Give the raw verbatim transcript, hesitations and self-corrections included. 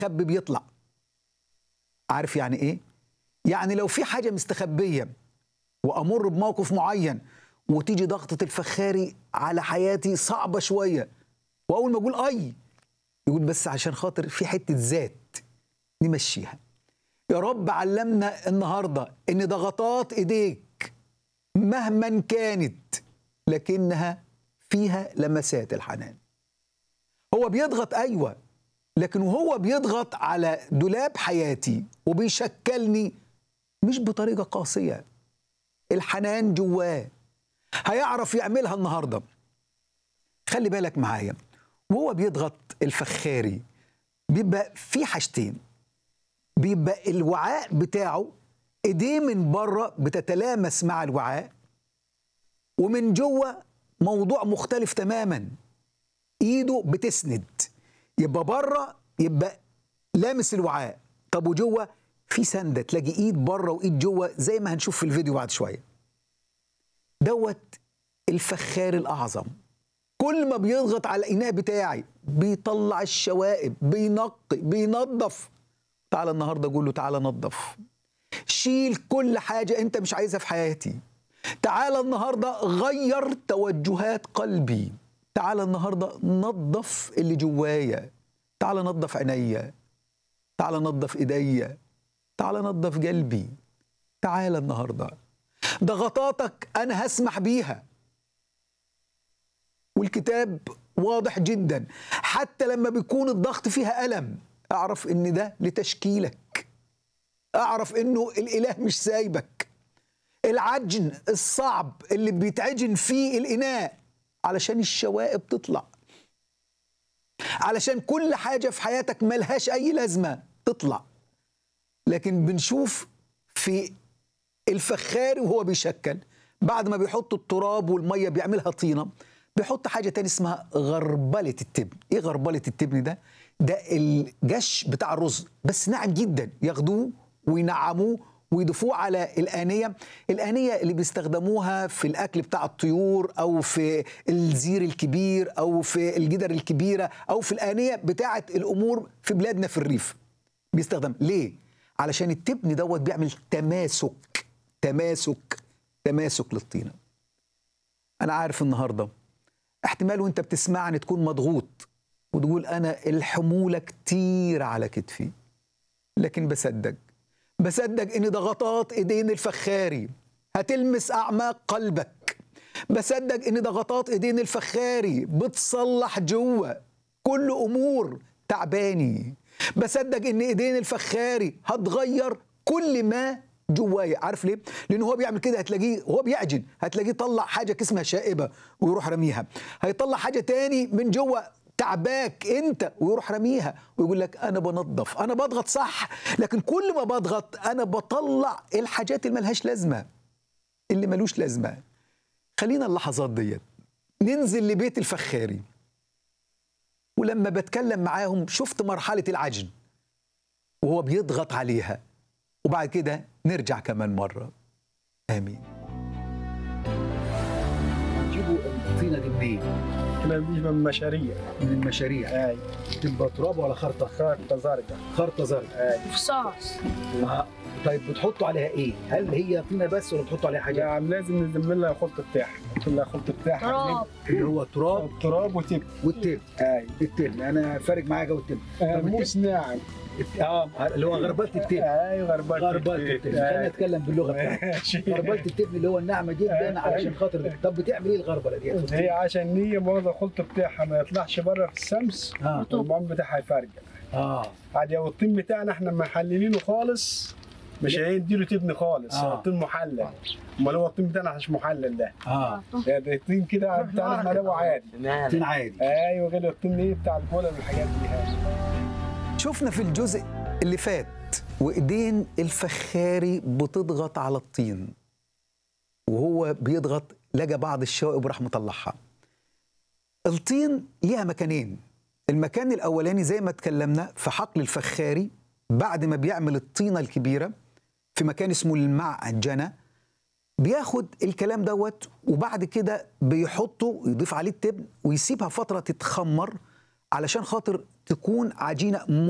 مستخبي بيطلع. عارف يعني ايه؟ يعني لو في حاجه مستخبيه وامر بموقف معين وتيجي ضغطه الفخاري على حياتي صعبه شويه، واول ما اقول اي يقول بس عشان خاطر في حته ذات نمشيها. يا رب علمنا النهارده ان ضغطات ايديك مهما كانت لكنها فيها لمسات الحنان. هو بيضغط ايوه، لكن وهو بيضغط على دولاب حياتي وبيشكلني مش بطريقه قاسيه. الحنان جواه هيعرف يعملها النهارده. خلي بالك معايا، وهو بيضغط الفخاري بيبقى في حاجتين. بيبقى الوعاء بتاعه ايديه من بره بتتلامس مع الوعاء، ومن جوه موضوع مختلف تماما. ايده بتسند، يبقى بره يبقى لامس الوعاء، طب وجوه في سنده، تلاقي ايد بره وايد جوه زي ما هنشوف في الفيديو بعد شويه. دوت الفخار الاعظم. كل ما بيضغط على الاناء بتاعي بيطلع الشوائب، بينقي، بينظف. تعالى النهارده اقول له تعالى نظف، شيل كل حاجه انت مش عايزها في حياتي. تعالى النهارده غير توجهات قلبي. تعالى النهارده نظف اللي جوايا. تعالى نظف عينيا، تعالى نظف ايديا، تعالى نظف قلبي. تعالى النهارده ضغطاتك انا هسمح بيها، والكتاب واضح جدا. حتى لما بيكون الضغط فيها ألم اعرف ان ده لتشكيلك، اعرف انه الاله مش سايبك. العجن الصعب اللي بيتعجن فيه الاناء علشان الشوائب تطلع، علشان كل حاجه في حياتك ملهاش اي لازمه تطلع. لكن بنشوف في الفخاري وهو بيشكل بعد ما بيحط التراب والميه بيعملها طينه، بيحط حاجه تاني اسمها غربله التبن. ايه غربله التبن ده؟ ده الجش بتاع الرز بس ناعم جدا، ياخدوه وينعموه ويضيفوه على الآنية. الآنية اللي بيستخدموها في الأكل بتاع الطيور أو في الزير الكبير أو في الجدر الكبيرة أو في الآنية بتاعة الأمور في بلادنا في الريف بيستخدم. ليه؟ علشان التبن دوت بيعمل تماسك تماسك تماسك للطينة. أنا عارف النهاردة احتمال وانت بتسمعني تكون مضغوط وتقول أنا الحمولة كتير على كتفي، لكن بصدق بصدق ان ضغطات ايدين الفخاري هتلمس اعماق قلبك. بصدق ان ضغطات ايدين الفخاري بتصلح جوه كل امور تعباني. بصدق ان ايدين الفخاري هتغير كل ما جوايا. عارف ليه؟ لانه هو بيعمل كده. هتلاقيه هو بيعجن، هتلاقيه طلع حاجه اسمها شائبه ويروح رميها، هيطلع حاجه تاني من جوه تعباك انت ويروح رميها ويقول لك انا بنظف، انا بضغط صح، لكن كل ما بضغط انا بطلع الحاجات اللي ملهاش لازمه، اللي ملوش لازمه. خلينا اللحظات ديت ننزل لبيت الفخاري، ولما بتكلم معاهم شفت مرحله العجن وهو بيضغط عليها، وبعد كده نرجع كمان مره. امين. نجيبوا الطينه دي منين؟ احنا بنجيبها من المشاريع. من المشاريع. اي تبقى تراب ولا خرطه؟ خرطه زرقاء. خرطه زرقاء. اي رصاص. آه. طيب بتحطوا عليها ايه؟ هل هي طينه بس ولا بتحطوا عليها حاجه؟ نعم، لازم نزمن لها الخلط بتاعها، نحط لها الخلط بتاعها. تراب. اللي هو التراب. التراب وتب. والتب. اي التب انا فارق معايا جو التب. آه مش ناعم. اه اللي هو غربله التب. اي غربله غربله التب. خلينا نتكلم باللغه بتاعتنا. غربله التب اللي هو الناعمه جدا علشان خاطر ده. طب بتعمل ايه الغربله دي؟ هي عشان هي واخده الخلط بتاعها ما يطلعش بره في الشمس. اه والمعون بتاعها يفرقع. اه عادي. والطين بتاعنا احنا محللينه خالص، مش هيديله تبن خالص. آه. هو الطين محلل. امال هو الطين بتاعنا مش محلل ده. اه ده الطين كده بتاعنا احنا ده عادي. طين عادي. ايوه غير الطين ايه بتاع البوله والحاجات دي. شفنا في الجزء اللي فات وايدين الفخاري بتضغط على الطين، وهو بيضغط لقى بعض الشوائب وراح مطلعها. الطين ليها مكانين. المكان الاولاني زي ما اتكلمنا في حقل الفخاري بعد ما بيعمل الطينه الكبيره في مكان اسمه المعجنه، بياخد الكلام دوت وبعد كده بيحطه يضيف عليه التبن ويسيبها فتره تتخمر علشان خاطر تكون عجينه